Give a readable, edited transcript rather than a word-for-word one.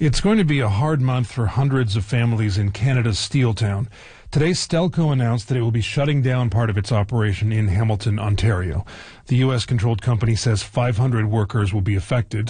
It's going to be a hard month for hundreds of families in Canada's steel town. Today, Stelco announced that it will be shutting down part of its operation in Hamilton, Ontario. The U.S.-controlled company says 500 workers will be affected.